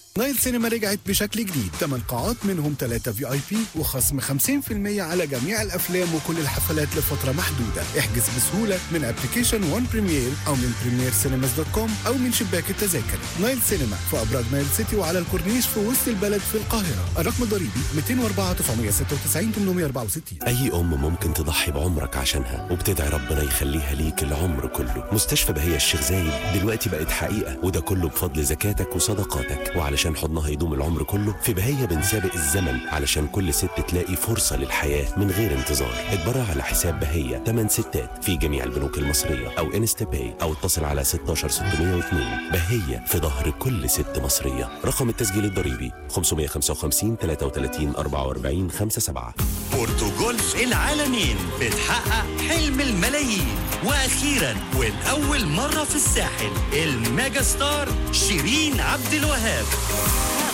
نايل سينما رجعت بشكل جديد، 8 قاعات منهم 3 VIP وخصم 50% على جميع الأفلام وكل الحفلات لفترة محدودة. احجز بسهولة من ابليكيشن وان بريمير أو من premiercinemas.com أو من شباك التذاكر. نايل سينما في أبراج نايل سيتي وعلى الكورنيش في وسط البلد في القاهرة. الرقم الضريبي 204 996 864. أي أم ممكن تضحي بعمرك عشانها وبتدعي ربنا يخليها ليك العمر كله. مستشفى بهية الشيخ زايد دلوقتي بقت حقيقة، وده كله بفضل زكاتك وصدقاتك. وعلشان حضنها يدوم العمر كله، في بهية بنسابق الزمن علشان كل ست تلاقي فرصة للحياة من غير انتظار. اتبرع على حساب بهية 8 ستات في جميع البنوك المصرية أو انستا باي، أو اتصل على 16602. بهية في ظهر كل ست مصرية. رقم التسجيل الضريبي 555 33 44 57. بورتوجولف العالمين بتحقق حلم الملايين، واخيرا والاول مره في الساحل الميجا ستار شيرين عبد الوهاب.